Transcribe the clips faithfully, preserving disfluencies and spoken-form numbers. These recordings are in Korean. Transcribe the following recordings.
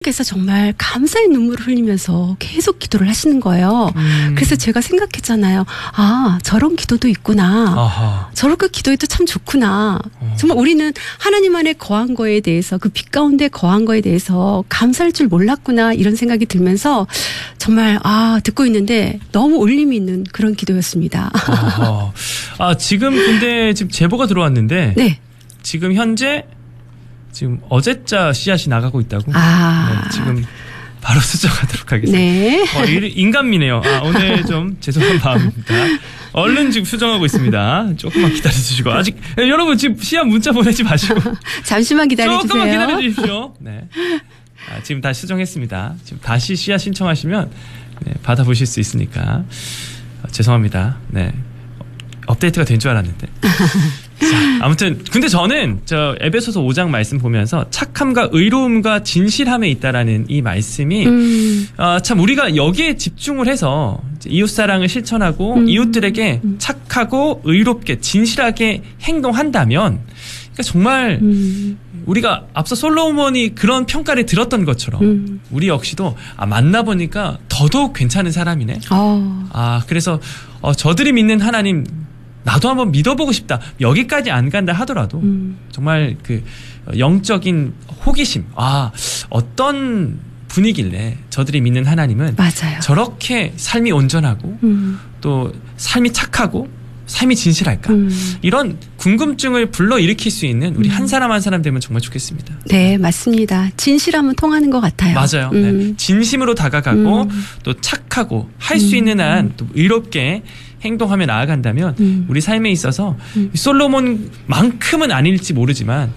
께서 정말 감사의 눈물을 흘리면서 계속 기도를 하시는 거예요. 음. 그래서 제가 생각했잖아요. 아, 저런 기도도 있구나. 아하. 저렇게 기도해도 참 좋구나. 어. 정말 우리는 하나님 안에 거한 거에 대해서, 그 빛 가운데 거한 거에 대해서 감사할 줄 몰랐구나, 이런 생각이 들면서 정말 아 듣고 있는데 너무 울림이 있는 그런 기도였습니다. 아하. 아, 지금 근데 지금 제보가 들어왔는데 네. 지금 현재 지금 어제자 씨앗이 나가고 있다고. 아. 네, 지금 바로 수정하도록 하겠습니다. 네. 어, 인간미네요. 아, 오늘 좀 죄송한 마음입니다. 얼른 지금 수정하고 있습니다. 조금만 기다려주시고. 아직 네, 여러분 지금 씨앗 문자 보내지 마시고. 잠시만 기다려주세요. 조금만 기다려주십시오. 네. 아, 지금 다시 수정했습니다. 지금 다시 씨앗 신청하시면 네, 받아보실 수 있으니까. 아, 죄송합니다. 네. 업데이트가 된 줄 알았는데. 자, 아무튼 근데 저는 저 에베소서 오 장 말씀 보면서 착함과 의로움과 진실함에 있다라는 이 말씀이 음. 어, 참 우리가 여기에 집중을 해서 이웃사랑을 실천하고 음. 이웃들에게 음. 착하고 의롭게 진실하게 행동한다면 그러니까 정말 음. 우리가 앞서 솔로몬이 그런 평가를 들었던 것처럼 음. 우리 역시도 아, 만나보니까 더더욱 괜찮은 사람이네. 어. 아 그래서 어, 저들이 믿는 하나님 나도 한번 믿어보고 싶다. 여기까지 안 간다 하더라도 음. 정말 그 영적인 호기심. 아 어떤 분이길래 저들이 믿는 하나님은 맞아요. 저렇게 삶이 온전하고 음. 또 삶이 착하고 삶이 진실할까? 음. 이런 궁금증을 불러일으킬 수 있는 우리 음. 한 사람 한 사람 되면 정말 좋겠습니다. 네, 맞습니다. 진실함은 통하는 것 같아요. 맞아요. 음. 네. 진심으로 다가가고 음. 또 착하고 할 수 있는 한 또 의롭게 행동하며 나아간다면 음. 우리 삶에 있어서 음. 솔로몬만큼은 아닐지 모르지만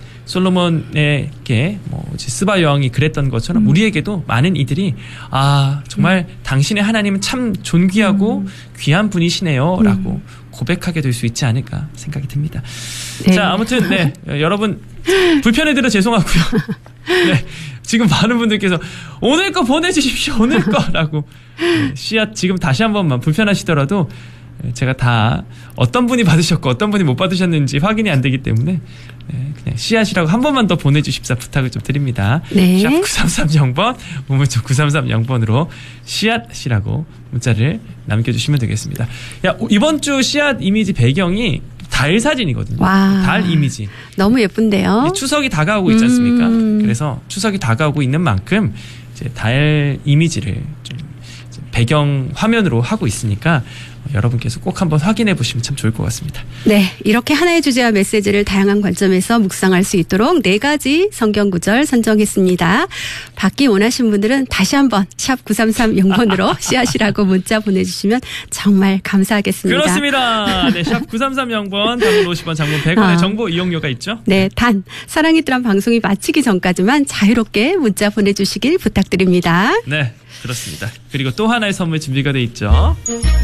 솔로몬에게 뭐 스바 여왕이 그랬던 것처럼 음. 우리에게도 많은 이들이 아 정말 음. 당신의 하나님은 참 존귀하고 음. 귀한 분이시네요 라고 음. 고백하게 될 수 있지 않을까 생각이 듭니다. 네. 자 아무튼 네 여러분 불편해드려 죄송하고요. 네 지금 많은 분들께서 오늘 거 보내주십시오 오늘 거라고 네, 씨앗 지금 다시 한 번만 불편하시더라도 제가 다 어떤 분이 받으셨고 어떤 분이 못 받으셨는지 확인이 안 되기 때문에 네, 그냥 씨앗이라고 한 번만 더 보내주십사 부탁을 좀 드립니다. 네. 샵 구삼삼영 번 우물총 구삼삼영 번으로 씨앗이라고 문자를 남겨주시면 되겠습니다. 야 이번 주 씨앗 이미지 배경이 달 사진이거든요. 와, 달 이미지. 너무 예쁜데요. 추석이 다가오고 있지 않습니까? 음. 그래서 추석이 다가오고 있는 만큼 이제 달 이미지를 좀 배경 화면으로 하고 있으니까 여러분께서 꼭 한번 확인해 보시면 참 좋을 것 같습니다. 네, 이렇게 하나의 주제와 메시지를 다양한 관점에서 묵상할 수 있도록 네 가지 성경 구절 선정했습니다. 받기 원하신 분들은 다시 한번 샵 구삼삼영 번으로 씨앗이라고 문자 보내주시면 정말 감사하겠습니다. 그렇습니다. 네, 샵 구삼삼영 번 단문 오십 원 장문 백 원의 아. 정보 이용료가 있죠. 네, 단 사랑이 뜨란 방송이 마치기 전까지만 자유롭게 문자 보내주시길 부탁드립니다. 네, 그렇습니다. 그리고 또 하나의 선물 준비가 돼 있죠.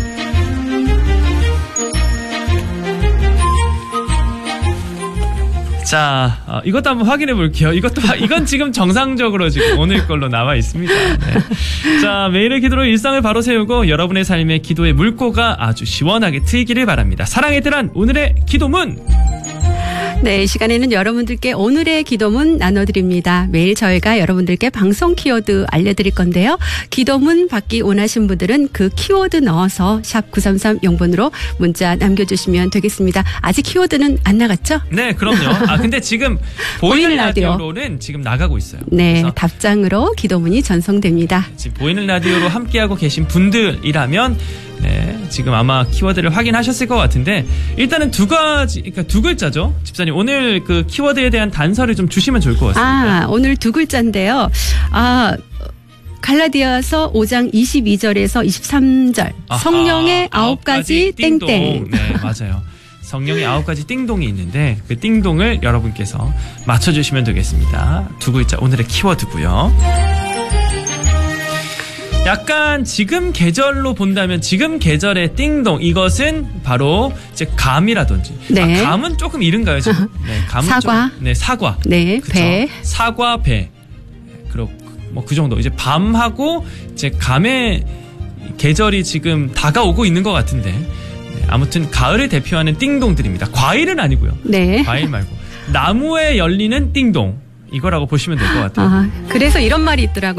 자, 어, 이것도 한번 확인해 볼게요. 이것도, 이건 지금 정상적으로 지금 오늘 걸로 나와 있습니다. 네. 자, 매일의 기도로 일상을 바로 세우고 여러분의 삶의 기도의 물꼬가 아주 시원하게 트이기를 바랍니다. 사랑의 뜨란 오늘의 기도문! 네, 이 시간에는 여러분들께 오늘의 기도문 나눠드립니다. 매일 저희가 여러분들께 방송 키워드 알려드릴 건데요. 기도문 받기 원하신 분들은 그 키워드 넣어서 샵 구삼삼영 번으로 문자 남겨주시면 되겠습니다. 아직 키워드는 안 나갔죠? 네, 그럼요. 아, 근데 지금 보이는 라디오로는 지금 나가고 있어요. 네, 답장으로 기도문이 전송됩니다. 지금 보이는 라디오로 함께하고 계신 분들이라면 네, 지금 아마 키워드를 확인하셨을 것 같은데 일단은 두 가지, 그러니까 두 글자죠. 집사님 오늘 그 키워드에 대한 단서를 좀 주시면 좋을 것 같습니다. 아, 오늘 두 글자인데요. 아, 갈라디아서 오 장 이십이 절에서 이십삼 절 아하, 성령의 아홉 가지 띵동. 땡땡. 네, 맞아요. 성령의 아홉 가지 띵동이 있는데 그 띵동을 여러분께서 맞춰주시면 되겠습니다. 두 글자 오늘의 키워드고요. 약간 지금 계절로 본다면 지금 계절의 띵동 이것은 바로 이제 감이라든지 네. 아, 감은 조금 이른가요 지금? 네, 감은 사과, 좀, 네 사과, 네 그쵸? 배, 사과, 배, 그리고 뭐 그 정도 이제 밤하고 이제 감의 계절이 지금 다가오고 있는 것 같은데 네, 아무튼 가을을 대표하는 띵동들입니다. 과일은 아니고요. 네, 과일 말고 나무에 열리는 띵동. 이거라고 보시면 될 것 같아요. 아, 그래서 이런 말이 있더라고요.